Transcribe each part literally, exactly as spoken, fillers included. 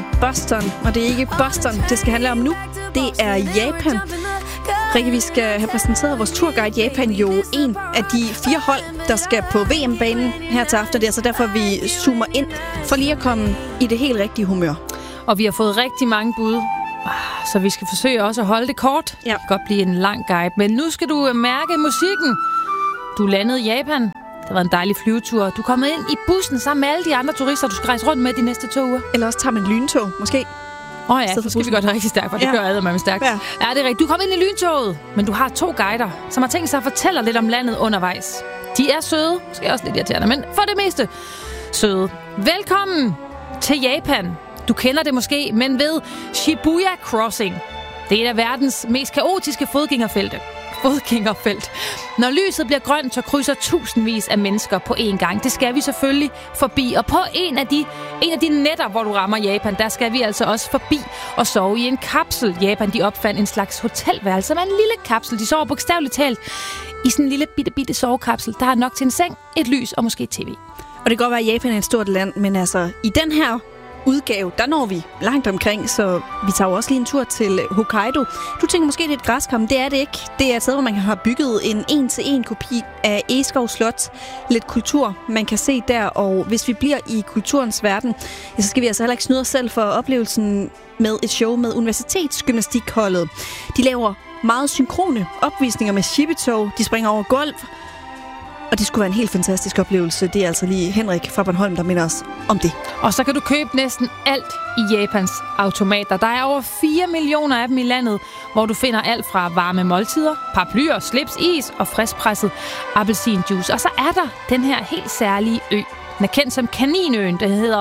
Boston, og det er ikke Boston, det skal handle om nu. Det er Japan. Rikke, vi skal have præsenteret vores turguide Japan, jo en af de fire hold, der skal på V M-banen her til aften. Det er altså derfor, vi zoomer ind for lige at komme i det helt rigtige humør. Og vi har fået rigtig mange bud, så vi skal forsøge også at holde det kort. Ja. Det kan godt blive en lang guide. Men nu skal du mærke musikken. Du landede i Japan. Det var en dejlig flyvetur. Du er kommet ind i bussen sammen med alle de andre turister, du skal rejse rundt med de næste to uger. Eller også tager man lyntog, måske. Åh oh ja, så skal vi gøre det rigtig stærkt, for det ja. gør jeg med stærkt. Ja. ja, det er rigtigt. Du er kommet ind i lyntoget, men du har to guider, som har tænkt sig at fortælle lidt om landet undervejs. De er søde, måske også lidt irriterende, men for det meste søde. Velkommen til Japan. Du kender det måske, men ved Shibuya Crossing. Det er et af verdens mest kaotiske fodgængerfelte. fodgængerfelt. Når lyset bliver grønt, så krydser tusindvis af mennesker på én gang. Det skal vi selvfølgelig forbi. Og på en af de, en af de nætter, hvor du rammer Japan, der skal vi altså også forbi og sove i en kapsel. Japan, de opfandt en slags hotelværelse med en lille kapsel. De sover bogstaveligt talt i sådan en lille bitte, bitte sovekapsel. Der er nok til en seng, et lys og måske tv. Og det kan godt være, at Japan er et stort land, men altså i den her udgave, der når vi langt omkring, så vi tager også lige en tur til Hokkaido. Du tænker måske, det er et græskar, men det er det ikke. Det er et sted, hvor man har bygget en en-til-en kopi af Egeskov Slot. Lidt kultur, man kan se der, og hvis vi bliver i kulturens verden, ja, så skal vi altså heller ikke snyde os selv for oplevelsen med et show med universitetsgymnastikholdet. De laver meget synkrone opvisninger med shibetog. De springer over gulv. Og det skulle være en helt fantastisk oplevelse. Det er altså lige Henrik fra Bornholm, der minder os om det. Og så kan du købe næsten alt i Japans automater. Der er over fire millioner af dem i landet, hvor du finder alt fra varme måltider, paraplyer, slips, is og friskpresset appelsinjuice. Og så er der den her helt særlige ø. Den er kendt som Kaninøen. Den hedder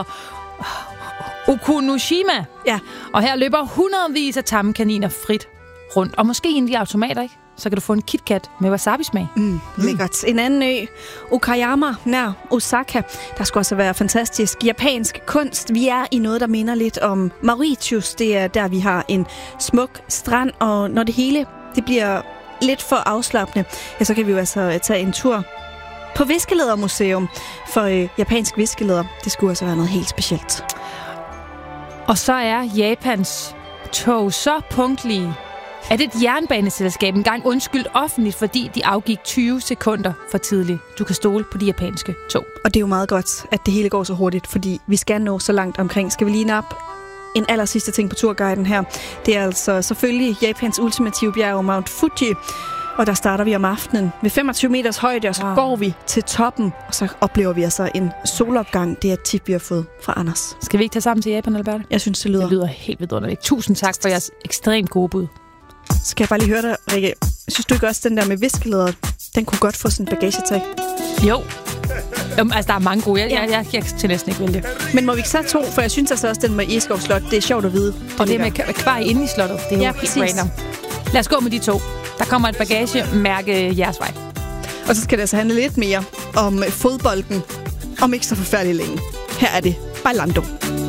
Okunoshima. Ja. Og her løber hundredvis af tamme kaniner frit rundt. Og måske en af de automater, ikke? Så kan du få en KitKat med wasabi-smag. Mm, lækkert. En anden ø, Okayama, nær Osaka. Der skal også være fantastisk japansk kunst. Vi er i noget, der minder lidt om Mauritius. Det er der, vi har en smuk strand, og når det hele det bliver lidt for afslappende, ja, så kan vi jo altså tage en tur på Viskelædermuseum. For øh, japansk viskelæder, det skulle altså være noget helt specielt. Og så er Japans tog så punktlige, at et jernbaneselskab engang undskyldt offentligt, fordi de afgik tyve sekunder for tidligt. Du kan stole på de japanske tog. Og det er jo meget godt, at det hele går så hurtigt, fordi vi skal nå så langt omkring. Skal vi lige nappe en aller sidste ting på turguiden her? Det er altså selvfølgelig Japans ultimative bjerg, Mount Fuji. Og der starter vi om aftenen ved femogtyve meters højde, og så wow. går vi til toppen, og så oplever vi altså en solopgang. Det er et tip, vi har fået fra Anders. Skal vi ikke tage sammen til Japan, Alberte? Jeg synes, det lyder, det lyder helt vidunderligt. Tusind tak for jeres ekstremt gode bud. Skal jeg bare lige høre dig, Rikke? Synes du ikke også, den der med viskelæder, den kunne godt få sådan en bagagetag? Jo. Jamen, altså, der er mange gode. Jeg, ja. jeg, jeg, jeg kan til næsten ikke vælge. Men må vi ikke så to? For jeg synes altså også, den med Egeskov Slot, det er sjovt at vide. Det og det med kvar inde i slottet, det er ja, jo præcis. helt random. Lad os gå med de to. Der kommer et bagagemærke jeres vej. Og så skal det altså handle lidt mere om fodbolden. Om ikke så forfærdeligt længe. Her er det Bailando.